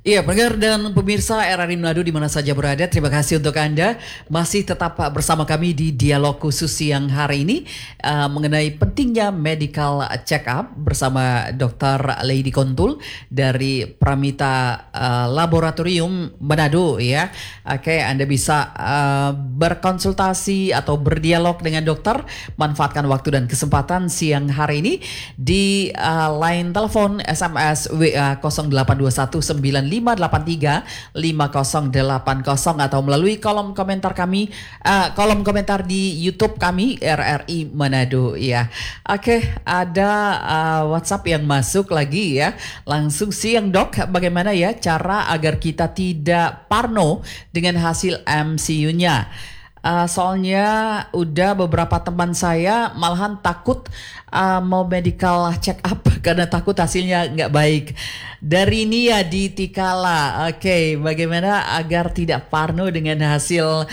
Iya, pendengar dan pemirsa RRI Manado di mana saja berada, terima kasih untuk Anda masih tetap bersama kami di dialog khusus siang hari ini mengenai pentingnya medical check up bersama Dr. Lady Kontul dari Pramita Laboratorium Manado ya. Oke, Anda bisa berkonsultasi atau berdialog dengan dokter, manfaatkan waktu dan kesempatan siang hari ini di line telepon SMS WA 0821 583 5080 atau melalui kolom komentar kami, kolom komentar di YouTube kami RRI Manado ya. Oke, ada WhatsApp yang masuk lagi ya. Langsung siang Dok, bagaimana ya cara agar kita tidak parno dengan hasil MCU-nya? Soalnya udah beberapa teman saya malahan takut mau medical check up karena takut hasilnya nggak baik. Dari Nia di Tikala, oke, bagaimana agar tidak parno dengan hasil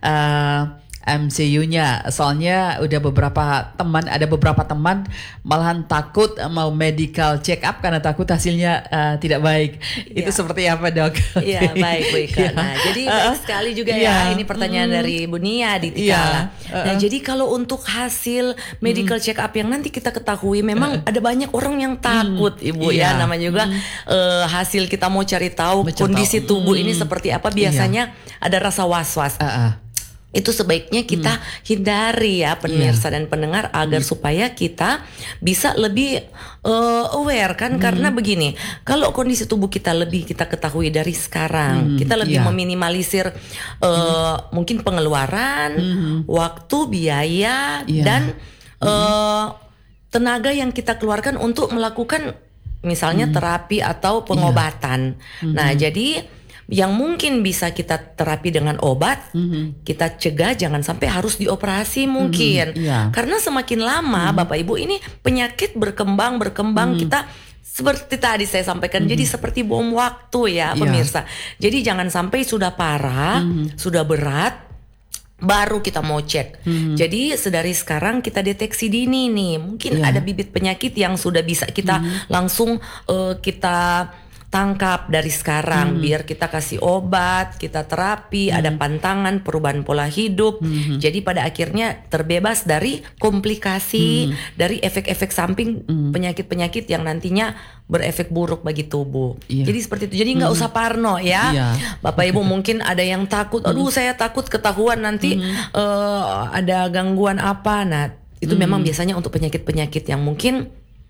MCU-nya? Soalnya udah ada beberapa teman malahan takut mau medical check up karena takut hasilnya tidak baik. Itu seperti apa Dok? Iya, baik Bu Ika. Nah, jadi baik sekali juga ya ini pertanyaan dari Bu Nia di Tikala. Nah, jadi kalau untuk hasil medical check up yang nanti kita ketahui memang ada banyak orang yang takut Ibu ya. Namanya juga hasil kita mau cari tahu kondisi tubuh ini seperti apa, biasanya ada rasa was-was. Itu sebaiknya kita hindari ya pemirsa dan pendengar agar supaya kita bisa lebih aware kan, karena begini, kalau kondisi tubuh kita lebih kita ketahui dari sekarang, kita lebih meminimalisir mungkin pengeluaran, waktu, biaya dan tenaga yang kita keluarkan untuk melakukan misalnya terapi atau pengobatan. Nah, jadi yang mungkin bisa kita terapi dengan obat, kita cegah jangan sampai harus dioperasi mungkin. Karena semakin lama Bapak Ibu ini penyakit berkembang kita seperti tadi saya sampaikan, jadi seperti bom waktu ya pemirsa. Jadi jangan sampai sudah parah, sudah berat baru kita mau cek. Jadi sedari sekarang kita deteksi dini nih, mungkin ada bibit penyakit yang sudah bisa kita langsung kita tangkap dari sekarang, biar kita kasih obat, kita terapi, ada pantangan, perubahan pola hidup. Jadi pada akhirnya terbebas dari komplikasi, dari efek-efek samping penyakit-penyakit yang nantinya berefek buruk bagi tubuh. Jadi seperti itu. Jadi nggak usah parno ya. Bapak Ibu mungkin ada yang takut, aduh saya takut ketahuan nanti ada gangguan apa. Nah itu memang biasanya untuk penyakit-penyakit yang mungkin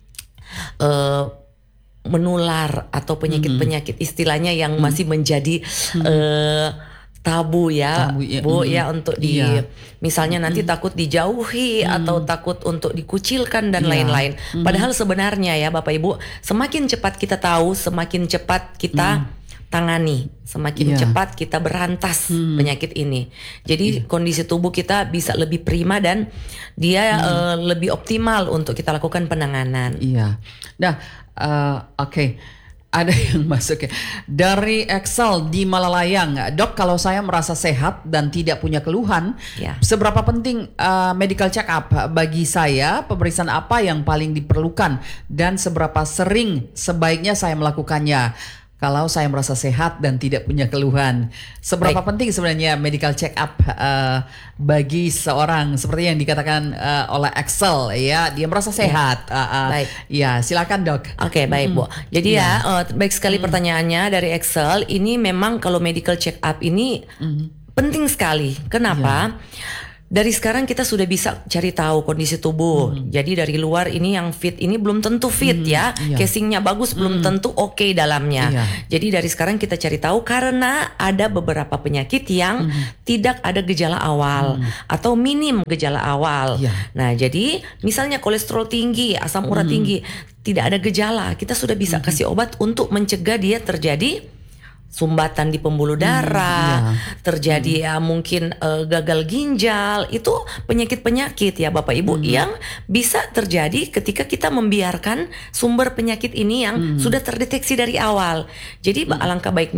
menular atau penyakit-penyakit istilahnya yang masih menjadi tabu ya, Bu ya, untuk misalnya nanti takut dijauhi atau takut untuk dikucilkan dan lain-lain. Padahal sebenarnya ya Bapak Ibu, semakin cepat kita tahu, semakin cepat kita tangani, semakin cepat kita berantas penyakit ini. Jadi kondisi tubuh kita bisa lebih prima dan dia lebih optimal untuk kita lakukan penanganan. Nah, oke. Ada yang masuk ya. Dari Excel di Malalayang, Dok, kalau saya merasa sehat dan tidak punya keluhan, seberapa penting medical check up bagi saya? Pemeriksaan apa yang paling diperlukan dan seberapa sering sebaiknya saya melakukannya? Kalau saya merasa sehat dan tidak punya keluhan, seberapa penting sebenarnya medical check up bagi seorang seperti yang dikatakan oleh Excel ya, dia merasa sehat. Ya, silakan Dok. Oke, baik Bu. Jadi baik sekali pertanyaannya dari Excel. Ini memang kalau medical check up ini penting sekali. Kenapa? Dari sekarang kita sudah bisa cari tahu kondisi tubuh. Jadi dari luar ini yang fit ini belum tentu fit ya. Casingnya bagus belum tentu oke dalamnya. Jadi dari sekarang kita cari tahu, karena ada beberapa penyakit yang tidak ada gejala awal atau minim gejala awal. Nah jadi misalnya kolesterol tinggi, asam urat tinggi, tidak ada gejala, kita sudah bisa kasih obat untuk mencegah dia terjadi sumbatan di pembuluh darah, terjadi ya mungkin gagal ginjal. Itu penyakit-penyakit ya Bapak Ibu yang bisa terjadi ketika kita membiarkan sumber penyakit ini yang sudah terdeteksi dari awal. Jadi alangkah baiknya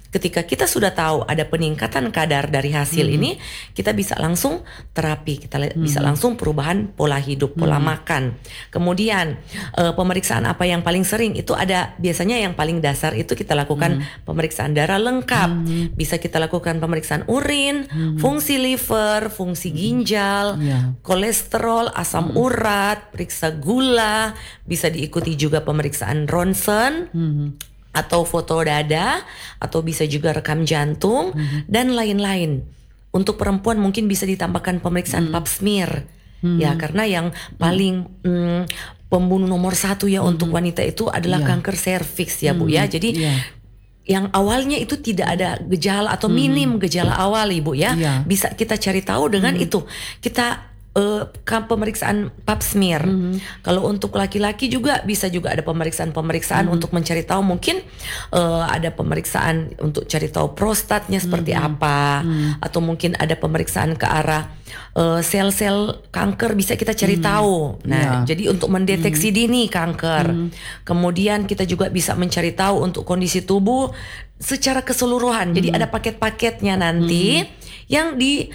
ketika kita sudah tahu ada peningkatan kadar dari hasil ini, kita bisa langsung terapi, kita bisa langsung perubahan pola hidup, pola makan. Kemudian pemeriksaan apa yang paling sering itu ada, biasanya yang paling dasar itu kita lakukan pemeriksaan darah lengkap, bisa kita lakukan pemeriksaan urin, fungsi liver, fungsi ginjal, kolesterol, asam urat, periksa gula, bisa diikuti juga pemeriksaan ronsen atau foto dada, atau bisa juga rekam jantung dan lain-lain. Untuk perempuan mungkin bisa ditambahkan pemeriksaan pap smear, ya, karena yang paling pembunuh nomor 1 ya untuk wanita itu adalah kanker serviks ya Bu ya. Jadi yang awalnya itu tidak ada gejala atau minim gejala awal Ibu ya, bisa kita cari tahu dengan itu. Kita pemeriksaan pap smear. Kalau untuk laki-laki juga bisa juga ada pemeriksaan untuk mencari tahu, mungkin ada pemeriksaan untuk cari tahu prostatnya seperti apa, atau mungkin ada pemeriksaan ke arah sel-sel kanker bisa kita cari tahu. Nah, jadi untuk mendeteksi dini kanker. Kemudian kita juga bisa mencari tahu untuk kondisi tubuh secara keseluruhan. Jadi ada paket-paketnya nanti yang di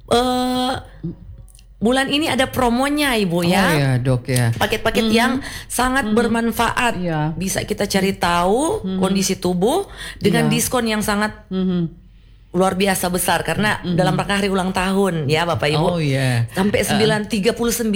bulan ini ada promonya Ibu ya. Oh ya Dok ya. Paket-paket yang sangat bermanfaat. Bisa kita cari tahu kondisi tubuh dengan diskon yang sangat luar biasa besar, karena dalam rangka hari ulang tahun ya Bapak Ibu. Sampai 39%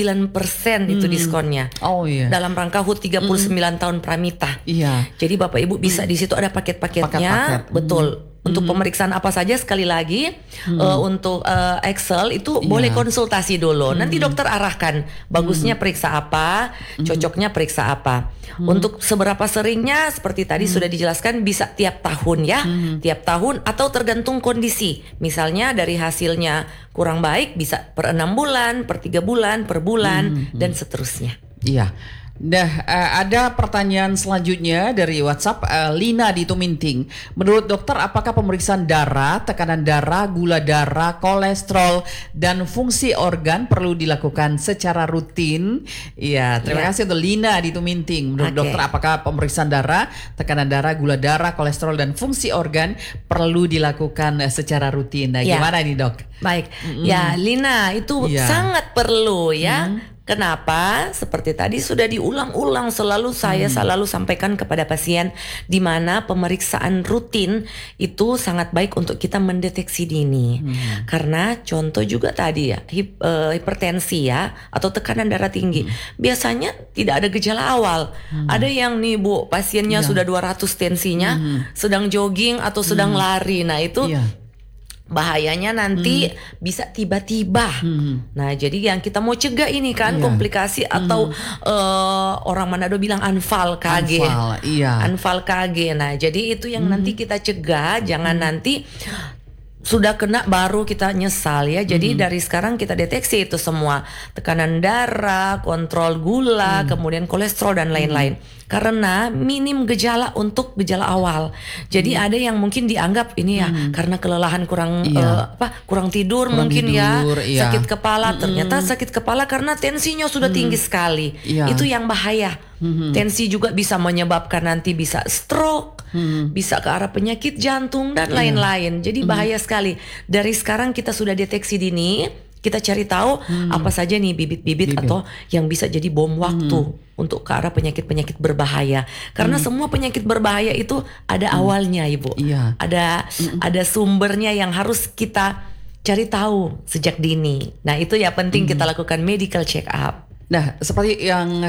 itu diskonnya. Dalam rangka HUT 39 tahun Pramita. Jadi Bapak Ibu bisa di situ ada paket-paketnya. Betul. Untuk pemeriksaan apa saja, sekali lagi untuk Excel itu boleh konsultasi dulu. Nanti dokter arahkan bagusnya periksa apa, cocoknya periksa apa. Untuk seberapa seringnya seperti tadi sudah dijelaskan, bisa tiap tahun ya, tiap tahun atau tergantung kondisi. Misalnya dari hasilnya kurang baik bisa per 6 bulan, per 3 bulan, per bulan dan seterusnya. Iya. Nah, ada pertanyaan selanjutnya dari WhatsApp, Lina di Tuminting. Menurut dokter, apakah pemeriksaan darah, tekanan darah, gula darah, kolesterol, dan fungsi organ perlu dilakukan secara rutin? Iya, terima kasih untuk Lina di Tuminting. Menurut dokter, apakah pemeriksaan darah, tekanan darah, gula darah, kolesterol, dan fungsi organ perlu dilakukan secara rutin? Nah, gimana nih Dok? Baik, ya Lina itu sangat perlu ya. Kenapa? Seperti tadi sudah diulang-ulang, saya selalu sampaikan kepada pasien, di mana pemeriksaan rutin itu sangat baik untuk kita mendeteksi dini. Karena contoh juga tadi ya, hipertensi ya, atau tekanan darah tinggi. Biasanya tidak ada gejala awal. Ada yang nih Bu, pasiennya sudah 200 tensinya, sedang jogging atau sedang lari. Nah itu bahayanya nanti bisa tiba-tiba. Nah, jadi yang kita mau cegah ini kan komplikasi atau orang Manado bilang anfal KG. Anfal KG. Nah, jadi itu yang nanti kita cegah, jangan nanti sudah kena baru kita nyesal ya. Jadi dari sekarang kita deteksi itu semua, tekanan darah, kontrol gula, kemudian kolesterol dan lain-lain. Karena minim gejala untuk gejala awal. Jadi ada yang mungkin dianggap ini ya karena kelelahan kurang tidur mungkin tidur, sakit kepala. Ternyata sakit kepala karena tensinya sudah tinggi sekali. Itu yang bahaya. Tensi juga bisa menyebabkan nanti bisa stroke, bisa ke arah penyakit jantung dan lain-lain. Jadi bahaya sekali. Dari sekarang kita sudah deteksi dini, kita cari tahu apa saja nih bibit-bibit atau yang bisa jadi bom waktu untuk ke arah penyakit-penyakit berbahaya. Karena semua penyakit berbahaya itu ada awalnya Ibu. Ada sumbernya yang harus kita cari tahu sejak dini. Nah, itu ya penting kita lakukan medical check up. Nah, seperti yang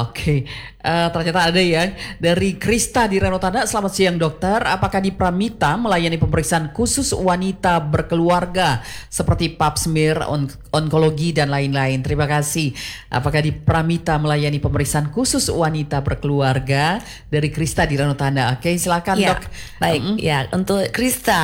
ternyata ada ya dari Krista di Ranotanda. Selamat siang dokter, apakah di Pramita melayani pemeriksaan khusus wanita berkeluarga seperti pap smear, onkologi dan lain-lain? Terima kasih. Apakah di Pramita melayani pemeriksaan khusus wanita berkeluarga? Dari Krista di Ranotanda. Oke, silakan dok. Baik, ya untuk Krista